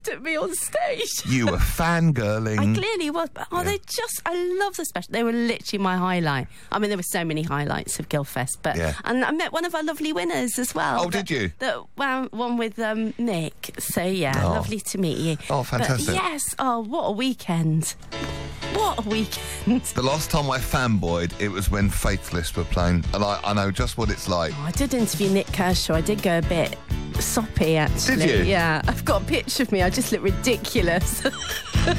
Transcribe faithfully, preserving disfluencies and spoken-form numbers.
at me on stage. You were fangirling. I clearly was, but oh, Yeah. they just, I love the special. They were literally my highlight. I mean, there were so many highlights of Guildfest, but Yeah. and I met one of our lovely winners as well. Oh, did you? The one, one with um, Nick. So yeah, Oh. lovely to meet you. Oh, fantastic. But yes, oh, what a weekend! What a weekend! The last time I fanboyed, it was when Faithless were playing, and I, I know just what it's like. Oh, I did interview Nick Kershaw. I did go a bit soppy, actually. Did you? Yeah, I've got a picture of me. I just look ridiculous.